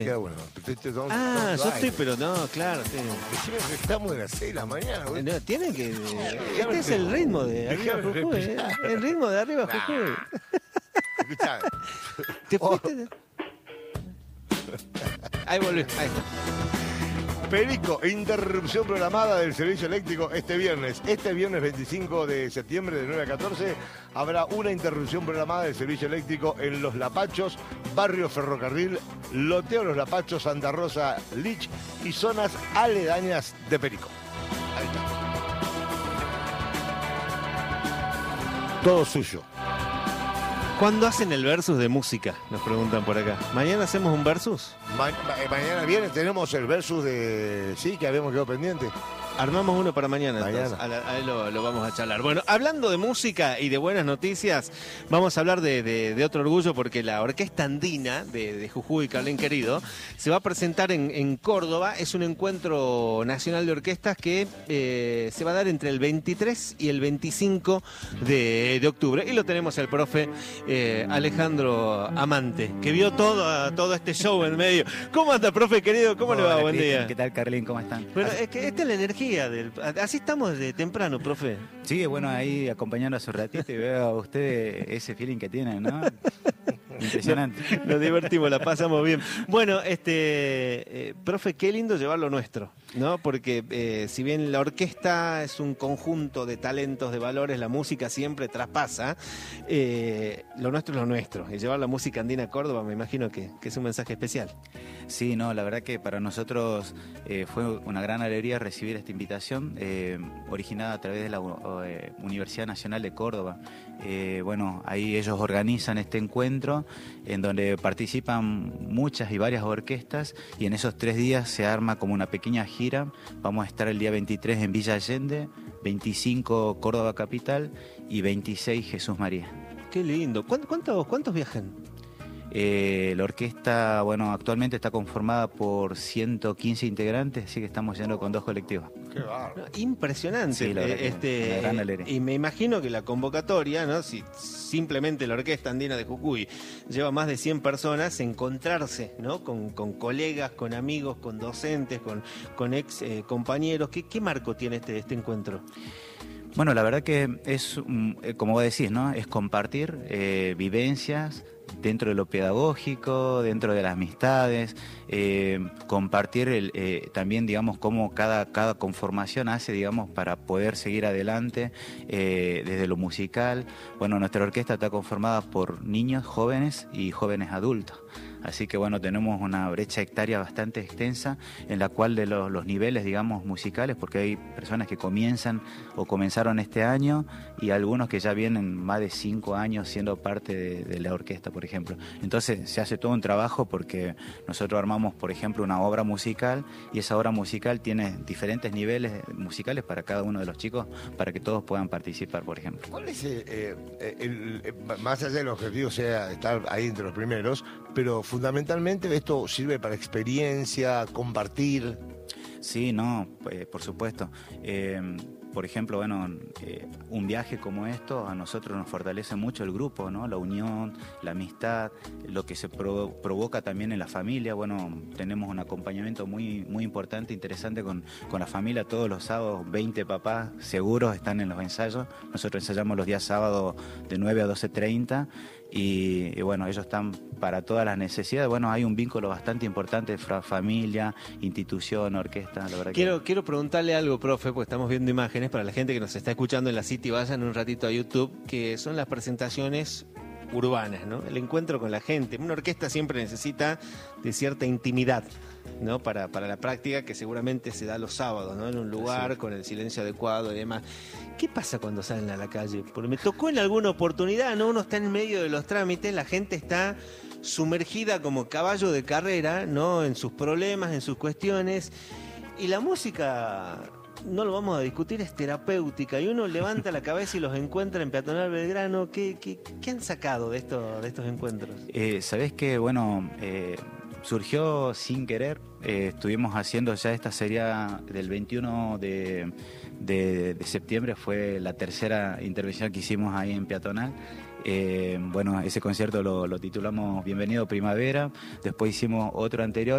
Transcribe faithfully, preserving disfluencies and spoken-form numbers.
Queda bueno. Te- te- don't- Ah, don't yo lie. estoy, pero no, claro. te- Decime que estamos de las seis de la mañana, güey. no, tienen que. Este es el ritmo de arriba Déjame Jujuy. ¿eh? respirar. El ritmo de arriba Nah. Jujuy. Escuchá. Te Oh. fuiste. Ahí volví. Ahí está. Perico, interrupción programada del servicio eléctrico este viernes. Este viernes veinticinco de septiembre de nueve a catorce habrá una interrupción programada del servicio eléctrico en Los Lapachos, Barrio Ferrocarril, Loteo Los Lapachos, Santa Rosa, Lich y zonas aledañas de Perico. Ahí está. Todo suyo. ¿Cuándo hacen el versus de música? Nos preguntan por acá. ¿Mañana hacemos un versus? Ma- ma- mañana viene tenemos el versus de... Sí, que habíamos quedado pendiente. Armamos uno para mañana. Mañana. entonces. A la- Ahí lo, lo vamos a charlar. Bueno, hablando de música y de buenas noticias, vamos a hablar de, de- de otro orgullo porque la Orquesta Andina de, de Jujuy, Carlín Querido, se va a presentar en, en Córdoba. Es un encuentro nacional de orquestas que eh, se va a dar entre el veintitrés y el veinticinco de, de octubre. Y lo tenemos al profe eh, Alejandro Amante, que vio todo, todo este show en medio. ¿Cómo anda, profe querido? ¿Cómo le va? Hola, Buen Cristian. día. ¿Qué tal, Carlín? ¿Cómo están? Bueno, es que esta es la energía del... Así estamos de temprano, profe. Sí, bueno, ahí acompañando a su ratito y veo a usted ese feeling que tienen, ¿no? Impresionante. Nos divertimos, la pasamos bien. Bueno, este, eh, profe, qué lindo llevar lo nuestro, ¿no? Porque eh, si bien la orquesta es un conjunto de talentos, de valores, la música siempre traspasa, eh, lo nuestro es lo nuestro. Y llevar la música andina a Córdoba, me imagino que, que es un mensaje especial. Sí, no, la verdad que para nosotros eh, fue una gran alegría recibir esta invitación, eh, originada a través de la eh, Universidad Nacional de Córdoba. Eh, bueno, ahí ellos organizan este encuentro en donde participan muchas y varias orquestas y en esos tres días se arma como una pequeña gira. Vamos a estar el día veintitrés en Villa Allende, veinticinco Córdoba Capital y veintiséis Jesús María. Qué lindo. ¿Cuántos, cuántos, cuántos viajan? Eh, la orquesta, bueno, actualmente está conformada por ciento quince integrantes, así que estamos yendo con dos colectivos. Qué bárbaro. No, impresionante. Sí, la verdad eh, que una gran alegría. y me imagino que la convocatoria, ¿no? Si simplemente la Orquesta Andina de Jujuy lleva más de cien personas, encontrarse, ¿no? Con, con colegas, con amigos, con docentes, con, con ex eh, compañeros. ¿Qué, ¿Qué marco tiene este, este encuentro? Bueno, la verdad que es, mm, eh, como vos decís, ¿no? Es compartir eh, vivencias dentro de lo pedagógico, dentro de las amistades, eh, compartir el, eh, también, digamos, cómo cada, cada conformación hace, digamos, para poder seguir adelante eh, desde lo musical. Bueno, nuestra orquesta está conformada por niños, jóvenes y jóvenes adultos. Así que bueno, tenemos una brecha hectárea bastante extensa en la cual de los, los niveles, digamos, musicales, porque hay personas que comienzan o comenzaron este año y algunos que ya vienen más de cinco años siendo parte de, de la orquesta, por ejemplo. Entonces se hace todo un trabajo porque nosotros armamos, por ejemplo, una obra musical y esa obra musical tiene diferentes niveles musicales para cada uno de los chicos para que todos puedan participar, por ejemplo. ¿Cuál es el, eh, el- el- más allá del objetivo sea estar ahí entre los primeros, pero fundamentalmente esto sirve para experiencia, compartir? Sí, no, eh, por supuesto. Eh, por ejemplo, bueno, eh, un viaje como esto a nosotros nos fortalece mucho el grupo, ¿no? La unión, la amistad, lo que se pro- provoca también en la familia. Bueno, tenemos un acompañamiento muy, muy importante, interesante con, con la familia. Todos los sábados, veinte papás seguros están en los ensayos. Nosotros ensayamos los días sábados de nueve a doce treinta. Y, y bueno, ellos están para todas las necesidades. Bueno, hay un vínculo bastante importante, fra- familia, institución, orquesta, la verdad. Quiero, quiero preguntarle algo, profe, porque estamos viendo imágenes para la gente que nos está escuchando en la City, vayan un ratito a YouTube, que son las presentaciones urbanas, ¿no? El encuentro con la gente. Una orquesta siempre necesita de cierta intimidad, ¿no? Para, para la práctica que seguramente se da los sábados, ¿no? En un lugar Sí. con el silencio adecuado y demás. ¿Qué pasa cuando salen a la calle? Porque me tocó en alguna oportunidad, ¿no? Uno está en medio de los trámites, la gente está sumergida como caballo de carrera, ¿no? En sus problemas, en sus cuestiones. Y la música, no lo vamos a discutir, es terapéutica. Y uno levanta la cabeza y los encuentra en Peatonal Belgrano. ¿Qué, qué, qué han sacado de, esto, de estos encuentros? Eh, Sabés que, bueno, eh, surgió sin querer. Eh, estuvimos haciendo ya esta serie del veintiuno de, de, de septiembre, fue la tercera intervención que hicimos ahí en Peatonal. Eh, bueno, ese concierto lo, lo titulamos Bienvenido Primavera. Después hicimos otro anterior.